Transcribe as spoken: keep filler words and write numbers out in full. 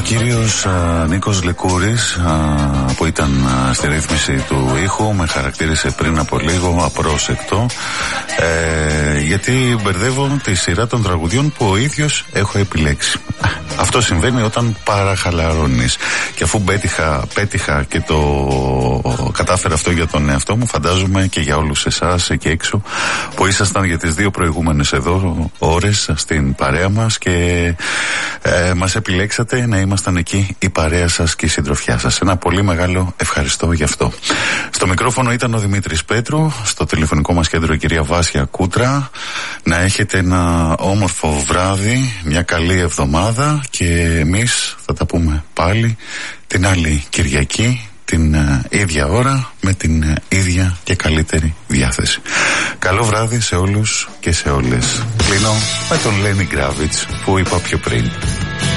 κύριος α, Νίκος Λικούρης α, που ήταν α, στη ρύθμιση του ήχου με χαρακτήρισε πριν από λίγο απρόσεκτο ε, γιατί μπερδεύω τη σειρά των τραγουδιών που ο ίδιος έχω επιλέξει. Αυτό συμβαίνει όταν παραχαλαρώνεις. Και αφού πέτυχα, πέτυχα και το κατάφερα αυτό για τον εαυτό μου, φαντάζομαι και για όλους εσάς εκεί έξω που ήσασταν για τις δύο προηγούμενες εδώ ώρες στην παρέα μας και ε, μας επιλέξατε να ήμασταν εκεί η παρέα σας και η συντροφιά σας. Ένα πολύ μεγάλο ευχαριστώ γι' αυτό. Στο μικρόφωνο ήταν ο Δημήτρης Πέτρου, στο τηλεφωνικό μας κέντρο η κυρία Βάσια Κούτρα. Να έχετε ένα όμορφο βράδυ, μια καλή εβδομάδα και εμείς θα τα πούμε πάλι την άλλη Κυριακή, την uh, ίδια ώρα, με την uh, ίδια και καλύτερη διάθεση. Καλό βράδυ σε όλους και σε όλες. Κλείνω με τον Λένι Γκράβιτς που είπα πιο πριν.